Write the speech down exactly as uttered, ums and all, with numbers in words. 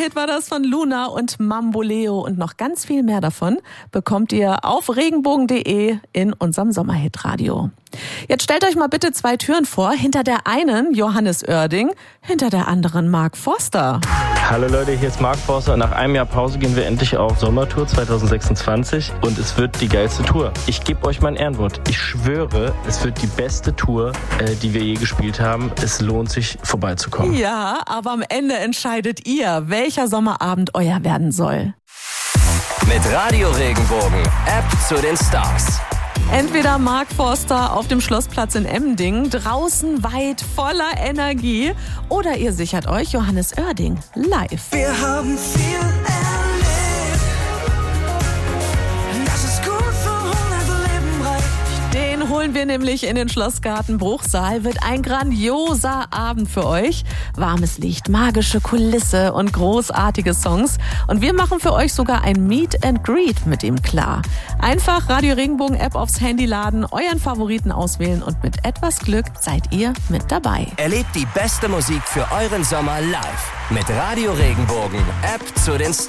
Sommerhit war das von Luna und Mamboleo und noch ganz viel mehr davon bekommt ihr auf regenbogen punkt de in unserem Sommerhit-Radio. Jetzt stellt euch mal bitte zwei Türen vor. Hinter der einen Johannes Oerding, hinter der anderen Mark Forster. Hallo Leute, hier ist Mark Forster. Nach einem Jahr Pause gehen wir endlich auf Sommertour zwanzig sechsundzwanzig und es wird die geilste Tour. Ich gebe euch mein Ehrenwort. Ich schwöre, es wird die beste Tour, äh, die wir je gespielt haben. Es lohnt sich, vorbeizukommen. Ja, aber am Ende entscheidet ihr, welcher Sommerabend euer werden soll. Mit Radio Regenbogen, App zu den Stars. Entweder Mark Forster auf dem Schlossplatz in Emmendingen, draußen weit, voller Energie, oder ihr sichert euch Johannes Oerding live. Wir haben viel erlebt, das ist gut für hundert Leben reicht. Den holen wir nämlich in den Schlossgarten Bruchsal. Wird ein grandioser Abend für euch. Warmes Licht, magische Kulisse und großartige Songs. Und wir machen für euch sogar ein Meet and Greet mit ihm klar. Einfach Radio Regenbogen App aufs Handy laden, euren Favoriten auswählen und mit etwas Glück seid ihr mit dabei. Erlebt die beste Musik für euren Sommer live mit Radio Regenbogen, App zu den Stars.